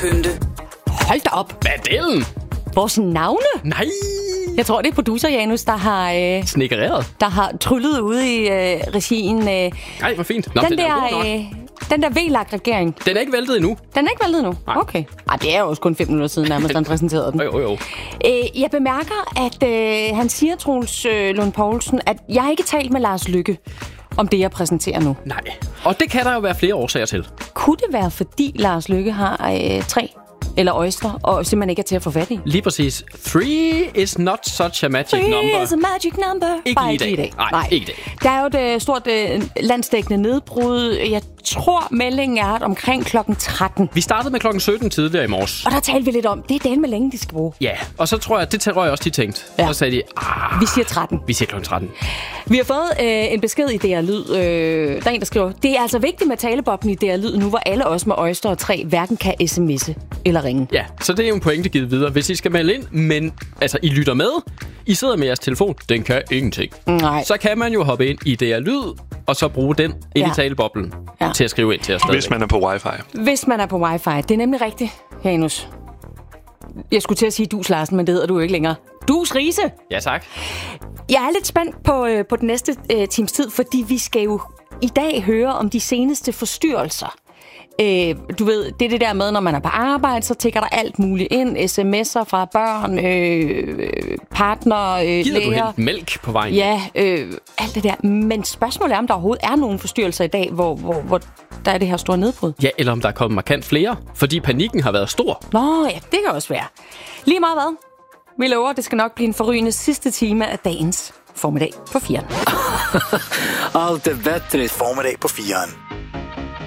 pynte. Hold da op. Hvad er delen? Vores navne? Nej. Jeg tror, det er producer Janus, der har... Snikkereret. Der har tryllet ude i regien. Nej, hvor fint. Nå, Den der VLAG-regering. Den er ikke væltet endnu. Den er ikke væltet endnu? Nej. Okay. Ej, det er jo også kun 5 minutter siden, nærmest han præsenterede den. Jo. Jeg bemærker, at han siger, Troels Lund Poulsen, at jeg har ikke talt med Lars Løkke om det, jeg præsenterer nu. Nej. Og det kan der jo være flere årsager til. Kunne det være, fordi Lars Løkke har 3 eller oyster, og simpelthen ikke er til at få fat i? Lige præcis. 3 is not such a magic number. 3 is a magic number. Ikke lige i dag. Nej, ikke i dag. Der er jo et stort landsdækkende nedbrud. Jeg tror, meldingen er omkring klokken 13. Vi startede med klokken 17 tidligere i morges. Og der talte vi lidt om, det er den med længe, de skal bruge. Ja, og så tror jeg, det tror jeg også, de tænkte. Ja. Så sagde de, vi siger 13. Vi siger klokken 13. Vi har fået en besked i DR Lyd. Der er en, der skriver, det er altså vigtigt med talebobben i DR Lyd nu, hvor alle os med oyster og 3 hverken kan sms'e eller ringe. Ja, så det er jo en pointe givet videre. Hvis I skal melde ind, men altså, I lytter med, I sidder med jeres telefon, den kan ingenting. Nej. Så kan man jo hoppe ind i DR Lyd, og så bruge den ind i taleboblen til at skrive ind til os stadigvæk. Hvis man er på wifi. Hvis man er på wifi. Det er nemlig rigtigt, Janus. Jeg skulle til at sige Dus Larsen, men det hedder du ikke længere. Dus Riise. Ja, tak. Jeg er lidt spændt på den næste times tid, fordi vi skal jo i dag høre om de seneste forstyrrelser. Du ved, det er det der med, når man er på arbejde, så tækker der alt muligt ind. SMS'er fra børn, partner, Gider læger. du hente mælk på vejen? Ja, alt det der. Men spørgsmålet er, om der overhovedet er nogle forstyrrelser i dag, hvor der er det her store nedbrud. Ja, eller om der er kommet markant flere, fordi panikken har været stor. Nå ja, det kan også være. Lige meget hvad? Vi lover, det skal nok blive en forrygende sidste time af dagens formiddag på 4'eren. Allt är bättre. Formiddag på 4'eren.